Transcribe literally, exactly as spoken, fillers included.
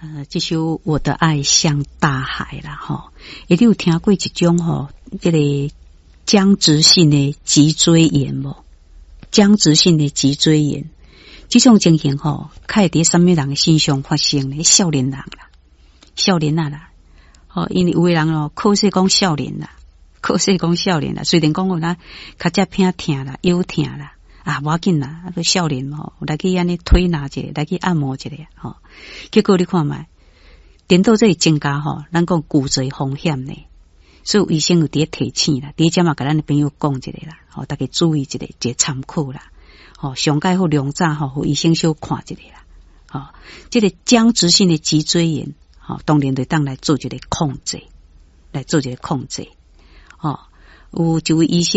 呃，这首《我的爱像大海》啦，吼，你有听过一种吼，这个僵直性的脊椎炎无？僵直性的脊椎炎，这种情形吼，看在什么人的身上发生呢？少年人啦，少年啊啦，哦，因为有的人哦，考试讲少年啦，考试讲少年啦，虽然讲有那较只偏疼啦，腰疼啦。啊，无要紧啦，啊个少年吼，来去安尼推拿者，来去按摩者咧，吼。结果你看卖，颠倒这里增加吼，咱讲骨折风险呢。所以医生有伫提醒啦，第一点嘛，甲咱的朋友讲一下啦，吼，大家注意一下，一个参考啦，吼，上盖好量早吼，互医生小看一下啦，吼，这个僵直性的脊椎炎，吼，当然得当来做一个控制，来做一个控制，吼，有一位医生。